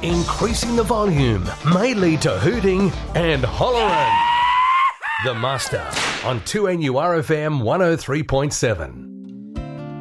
Increasing the volume may lead to hooting and hollering. The Muster on 2NURFM 103.7.